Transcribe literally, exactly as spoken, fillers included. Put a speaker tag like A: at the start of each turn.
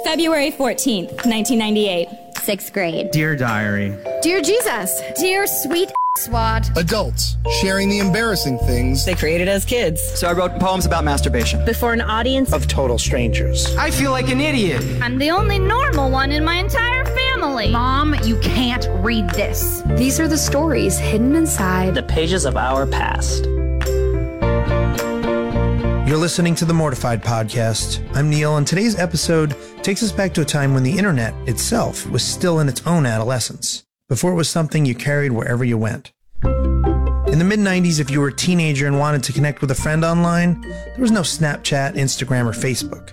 A: February fourteenth, nineteen ninety-eight.
B: Sixth grade.
C: Dear Diary.
D: Dear Jesus.
B: Dear sweet swat.
E: Adults sharing the embarrassing things
F: they created as kids.
G: So I wrote poems about masturbation.
F: Before an audience
H: of total strangers.
I: I feel like an idiot.
J: I'm the only normal one in my entire family.
K: Mom, you can't read this.
D: These are the stories hidden inside
L: the pages of our past.
H: You're listening to the Mortified Podcast. I'm Neil, and today's episode takes us back to a time when the internet itself was still in its own adolescence, before it was something you carried wherever you went. In the mid nineties, if you were a teenager and wanted to connect with a friend online, there was no Snapchat, Instagram, or Facebook.